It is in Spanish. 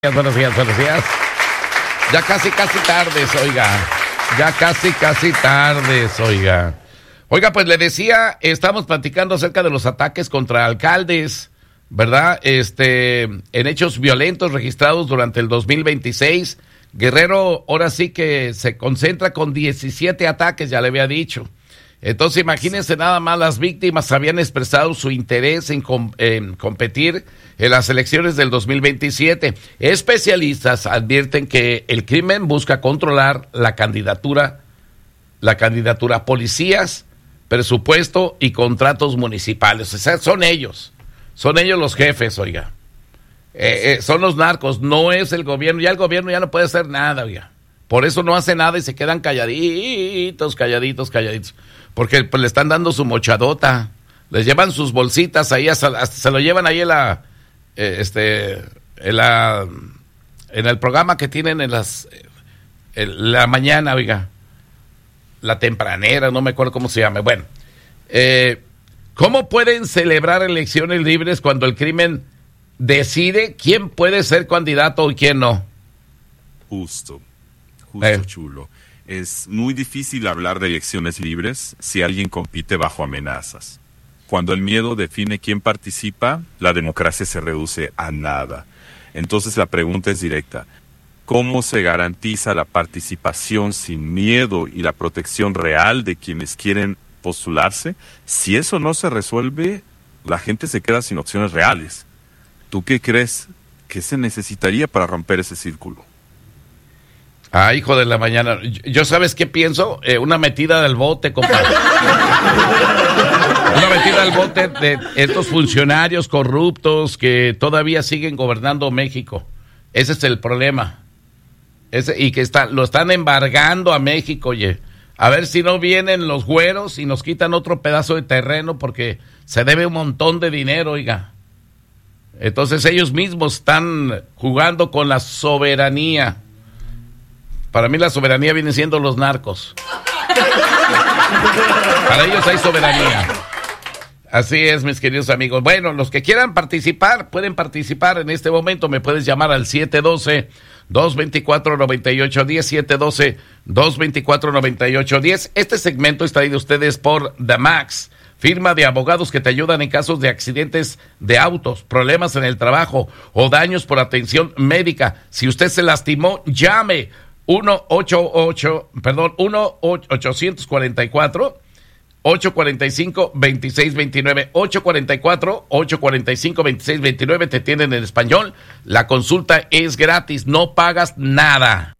Buenos días. Ya casi tardes, oiga. Oiga, pues le decía, estamos platicando acerca de los ataques contra alcaldes, ¿verdad? En hechos violentos registrados durante el 2026. Guerrero ahora sí que se concentra con 17 ataques, ya le había dicho. Entonces imagínense nada más, las víctimas habían expresado su interés en competir en las elecciones del 2027. Especialistas advierten que el crimen busca controlar la candidatura, policías, presupuesto y contratos municipales. O sea, son ellos los jefes, oiga. Son los narcos, no es el gobierno. Ya el gobierno ya no puede hacer nada, oiga. Por eso no hace nada y se quedan calladitos. Porque pues, le están dando su mochadota. Les llevan sus bolsitas ahí, hasta se lo llevan ahí en el programa que tienen en la mañana, oiga. La tempranera, no me acuerdo cómo se llama. Bueno, ¿cómo pueden celebrar elecciones libres cuando el crimen decide quién puede ser candidato y quién no? Justo, Chulo. Es muy difícil hablar de elecciones libres si alguien compite bajo amenazas. Cuando el miedo define quién participa, la democracia se reduce a nada. Entonces la pregunta es directa. ¿Cómo se garantiza la participación sin miedo y la protección real de quienes quieren postularse? Si eso no se resuelve, la gente se queda sin opciones reales. ¿Tú qué crees que se necesitaría para romper ese círculo? Ah, hijo de la mañana. ¿Yo sabes qué pienso? Una metida del bote, compadre. Una metida del bote de estos funcionarios corruptos que todavía siguen gobernando México. Ese es el problema. Y que lo están embargando a México, oye. A ver si no vienen los güeros y nos quitan otro pedazo de terreno porque se debe un montón de dinero, oiga. Entonces ellos mismos están jugando con la soberanía. Para mí la soberanía viene siendo los narcos. Para ellos hay soberanía. Así es, mis queridos amigos. Bueno, los que quieran participar, pueden participar en este momento. Me puedes llamar al 712-224-9810, 712-224-9810. Este segmento es traído a ustedes por The Max, firma de abogados que te ayudan en casos de accidentes de autos, problemas en el trabajo o daños por atención médica. Si usted se lastimó, llame 1-844-845-2629, 844-845-2629, te tienen en español. La consulta es gratis, no pagas nada.